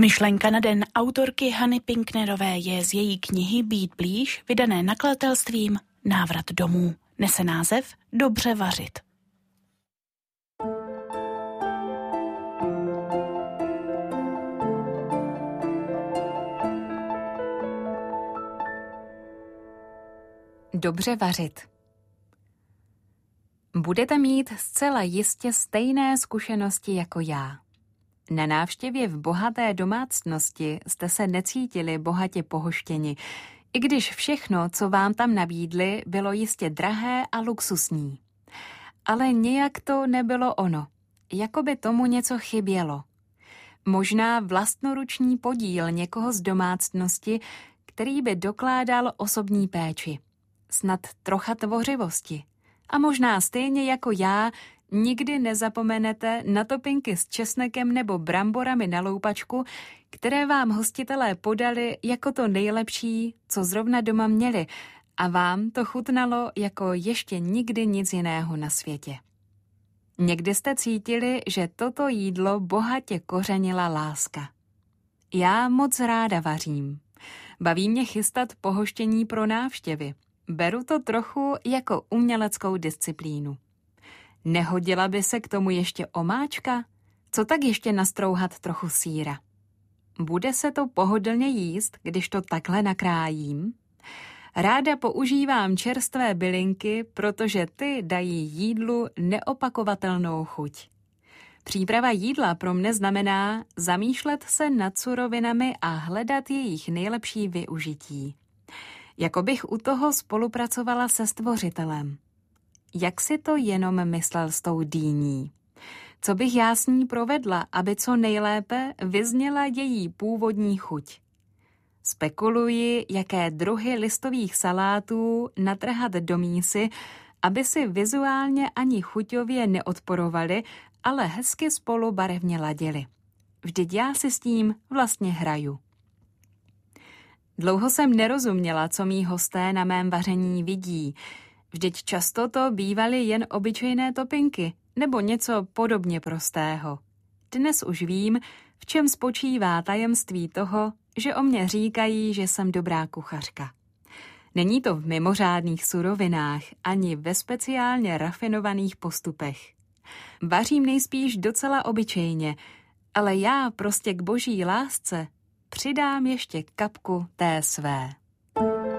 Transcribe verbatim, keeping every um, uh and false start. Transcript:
Myšlenka na den autorky Hany Pinknerové je z její knihy Být blíž, vydané nakladatelstvím Návrat domů. Nese název Dobře vařit. Dobře vařit. Budete mít zcela jistě stejné zkušenosti jako já. Na návštěvě v bohaté domácnosti jste se necítili bohatě pohoštěni, i když všechno, co vám tam nabídli, bylo jistě drahé a luxusní. Ale nějak to nebylo ono, jako by tomu něco chybělo. Možná vlastnoruční podíl někoho z domácnosti, který by dokládal osobní péči. Snad trocha tvořivosti. A možná stejně jako já nikdy nezapomenete na topinky s česnekem nebo bramborami na loupačku, které vám hostitelé podali jako to nejlepší, co zrovna doma měli, a vám to chutnalo jako ještě nikdy nic jiného na světě. Někdy jste cítili, že toto jídlo bohatě kořenila láska. Já moc ráda vařím. Baví mě chystat pohoštění pro návštěvy. Beru to trochu jako uměleckou disciplínu. Nehodila by se k tomu ještě omáčka? Co tak ještě nastrouhat trochu sýra? Bude se to pohodlně jíst, když to takhle nakrájím? Ráda používám čerstvé bylinky, protože ty dají jídlu neopakovatelnou chuť. Příprava jídla pro mne znamená zamýšlet se nad surovinami a hledat jejich nejlepší využití. Jako bych u toho spolupracovala se stvořitelem. Jak si to jenom myslel s tou dýní? Co bych já s ní provedla, aby co nejlépe vyzněla její původní chuť? Spekuluji, jaké druhy listových salátů natrhat do mísy, aby si vizuálně ani chuťově neodporovali, ale hezky spolu barevně ladili. Vždyť já si s tím vlastně hraju. Dlouho jsem nerozuměla, co mí hosté na mém vaření vidí. Vždyť často to bývaly jen obyčejné topinky nebo něco podobně prostého. Dnes už vím, v čem spočívá tajemství toho, že o mě říkají, že jsem dobrá kuchařka. Není to v mimořádných surovinách ani ve speciálně rafinovaných postupech. Vařím nejspíš docela obyčejně, ale já prostě k boží lásce přidám ještě kapku té své.